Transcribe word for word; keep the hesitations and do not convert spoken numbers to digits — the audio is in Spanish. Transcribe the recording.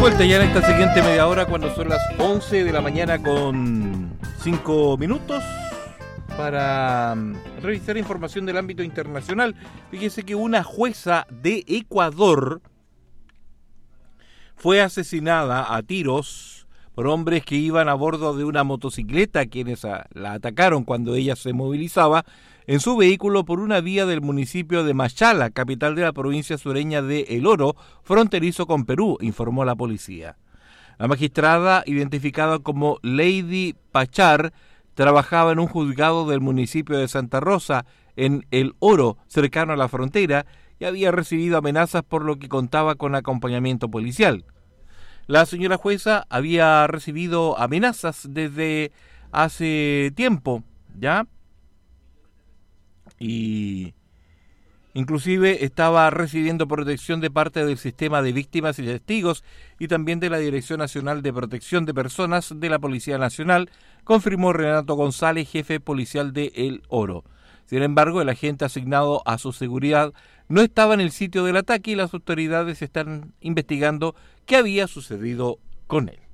vuelta ya en esta siguiente media hora cuando son las once de la mañana con cinco minutos para revisar información del ámbito internacional. Fíjese que una jueza de Ecuador fue asesinada a tiros por hombres que iban a bordo de una motocicleta, quienes a, la atacaron cuando ella se movilizaba en su vehículo por una vía del municipio de Machala, capital de la provincia sureña de El Oro, fronterizo con Perú, informó la policía. La magistrada, identificada como Lady Pachar, trabajaba en un juzgado del municipio de Santa Rosa, en El Oro, cercano a la frontera, y había recibido amenazas por lo que contaba con acompañamiento policial. La señora jueza había recibido amenazas desde hace tiempo, ¿ya? Y inclusive estaba recibiendo protección de parte del sistema de víctimas y testigos y también de la Dirección Nacional de Protección de Personas de la Policía Nacional, confirmó Renato González, jefe policial de El Oro. Sin embargo, el agente asignado a su seguridad no estaba en el sitio del ataque y las autoridades están investigando qué había sucedido con él.